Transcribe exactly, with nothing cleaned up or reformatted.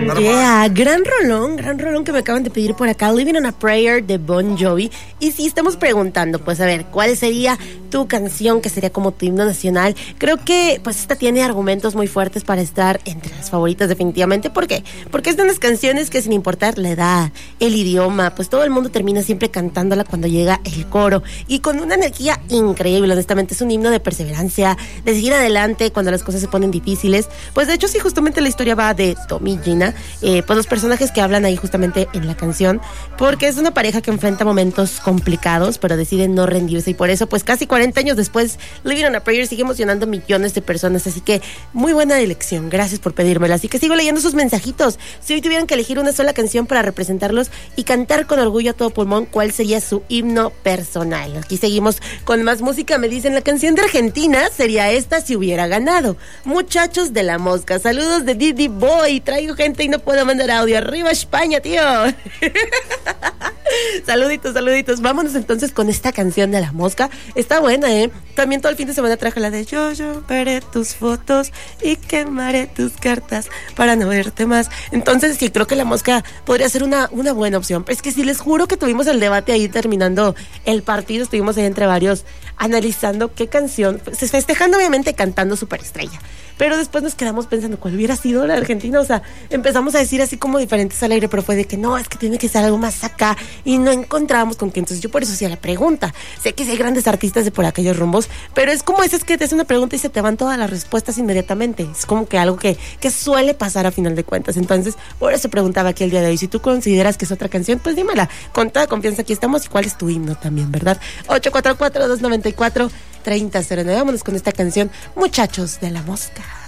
Yeah, gran rolón, gran rolón que me acaban de pedir por acá, Living on a Prayer de Bon Jovi. Y si estamos preguntando, pues a ver, ¿cuál sería tu canción que sería como tu himno nacional? Creo que pues esta tiene argumentos muy fuertes para estar entre las favoritas definitivamente. ¿Por qué? Porque es de unas canciones que sin importar la edad, el idioma, pues todo el mundo termina siempre cantándola cuando llega el coro y con una energía increíble. Honestamente es un himno de perseverancia, de seguir adelante cuando las cosas se ponen difíciles. Pues de hecho sí, justamente la historia va de Tommy y Gina, eh, pues los personajes que hablan ahí justamente en la canción, porque es una pareja que enfrenta momentos complicados, pero deciden no rendirse, y por eso pues casi cuarenta años después, Living on a Prayer sigue emocionando a millones de personas. Así que muy buena elección, gracias por pedírmela. Así que sigo leyendo sus mensajitos. Si hoy tuvieran que elegir una sola canción para representarlos y cantar con orgullo a todo pulmón, ¿cuál sería su himno personal? Aquí seguimos con más música. Me dicen, la canción de Argentina sería esta si hubiera ganado. Muchachos de la Mosca, saludos de Didi Boy. Traigo gente y no puedo mandar audio. Arriba España, tío. Saluditos, saluditos. Vámonos entonces con esta canción de La Mosca. Está buena, ¿eh? También todo el fin de semana traje la de yo, yo veré tus fotos y quemaré tus cartas para no verte más. Entonces sí, creo que La Mosca podría ser una, una buena opción. Es que sí, les juro que tuvimos el debate ahí terminando el partido. Estuvimos ahí entre varios analizando qué canción, pues, festejando obviamente cantando Superestrella. Pero después nos quedamos pensando cuál hubiera sido la Argentina. O sea, empezamos a decir así como diferentes al aire, pero fue de que no, es que tiene que ser algo más acá, y no encontrábamos con qué. Entonces yo por eso hacía la pregunta. Sé que sí hay grandes artistas de por aquellos rumbos, pero es como esas que te hacen una pregunta y se te van todas las respuestas inmediatamente. Es como que algo que, que suele pasar a final de cuentas. Entonces por eso preguntaba aquí el día de hoy, si tú consideras que es otra canción, pues dímela, con toda confianza aquí estamos. Y cuál es tu himno también, ¿verdad? ocho cuatro cuatro, dos nueve cuatro, tres cero cero nueve. Vámonos con esta canción, Muchachos de la Mosca.